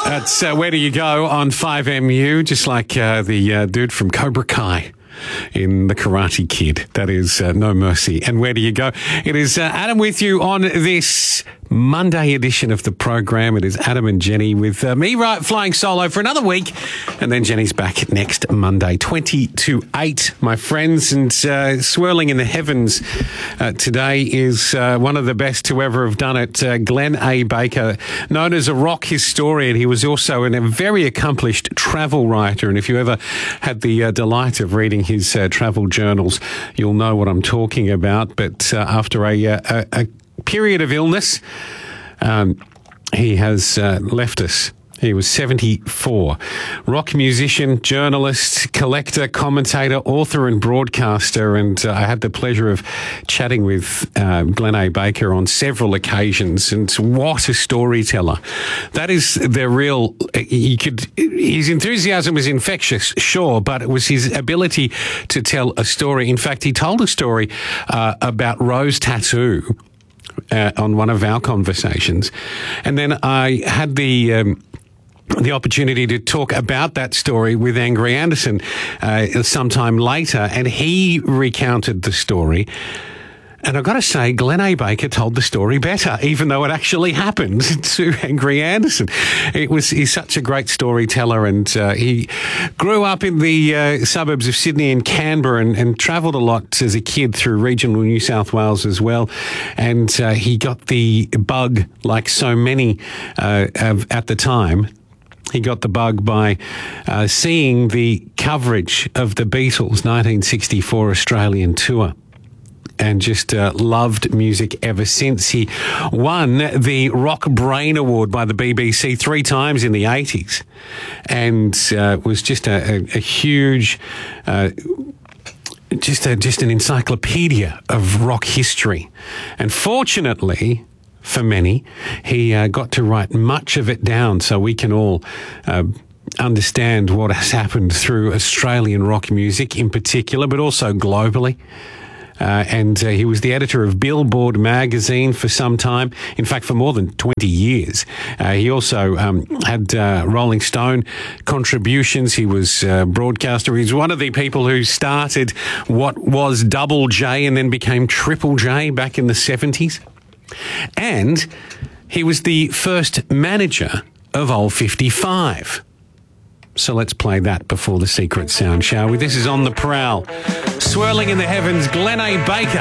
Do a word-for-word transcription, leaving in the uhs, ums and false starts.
That's uh, Where Do You Go on five M U, just like uh, the uh, dude from Cobra Kai in The Karate Kid. That is uh, No Mercy. And Where Do You Go? It is uh, Adam with you on this Monday edition of the program. It is Adam and Jenny with uh, me right flying solo for another week, and then Jenny's back next Monday, twenty to eight, my friends. And uh, swirling in the heavens uh, today is uh, one of the best to ever have done it, uh, Glenn A. Baker, known as a rock historian. He was also an, a very accomplished travel writer, and if you ever had the uh, delight of reading his uh, travel journals, you'll know what I'm talking about. But uh, after a, a, a period of illness, um, he has uh, left us. He was seventy-four. Rock musician, journalist, collector, commentator, author and broadcaster. And uh, I had the pleasure of chatting with uh, Glenn A. Baker on several occasions. And what a storyteller. That is the real... He could. His enthusiasm was infectious, sure, but it was his ability to tell a story. In fact, he told a story uh, about Rose Tattoo uh, on one of our conversations. And then I had the... Um, the opportunity to talk about that story with Angry Anderson uh, sometime later, and he recounted the story. And I've got to say, Glenn A. Baker told the story better, even though it actually happened to Angry Anderson. It was, he's such a great storyteller, and uh, he grew up in the uh, suburbs of Sydney and Canberra, and, and travelled a lot as a kid through regional New South Wales as well. And uh, he got the bug, like so many uh, of, at the time. He got the bug by uh, seeing the coverage of the Beatles' nineteen sixty-four Australian tour, and just uh, loved music ever since. He won the Rock Brain Award by the B B C three times in the eighties, and uh, was just a, a, a huge... Uh, just a, just an encyclopedia of rock history. And fortunately... for many, he uh, got to write much of it down so we can all uh, understand what has happened through Australian rock music in particular, but also globally. Uh, and uh, he was the editor of Billboard magazine for some time, in fact, for more than twenty years. Uh, he also um, had uh, Rolling Stone contributions. He was a broadcaster. He's one of the people who started what was Double J and then became Triple J back in the seventies. And he was the first manager of Old fifty-five. So let's play that before the secret sound, shall we? This is On the Prowl. Swirling in the heavens, Glenn A. Baker.